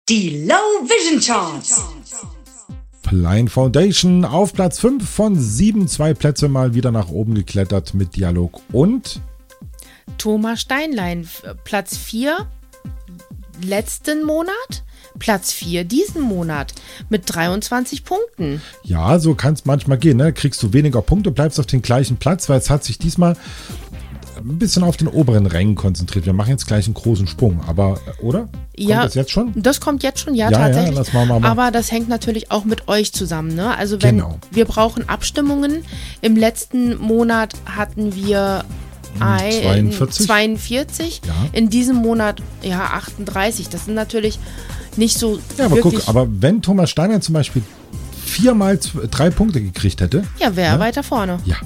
Die Low Vision Charts. Blind Foundation auf Platz 5 von 7, 2 Plätze mal wieder nach oben geklettert mit Dialog und Thomas Steinlein, Platz 4 letzten Monat, Platz 4 diesen Monat mit 23 Punkten. Ja, so kann es manchmal gehen, ne? Kriegst du weniger Punkte, bleibst auf den gleichen Platz, weil es hat sich diesmal ein bisschen auf den oberen Rängen konzentriert. Wir machen jetzt gleich einen großen Sprung, aber, oder? Kommt das jetzt schon? Das kommt jetzt schon, ja tatsächlich. Ja, das machen wir mal. Aber das hängt natürlich auch mit euch zusammen. Ne? Also wenn wir brauchen Abstimmungen. Im letzten Monat hatten wir 42. Ja. In diesem Monat 38. Das sind natürlich nicht so. Ja, aber guck, aber wenn Thomas Steiner zum Beispiel 4 mal 3 Punkte gekriegt hätte. Ja, wäre er weiter vorne. Ja.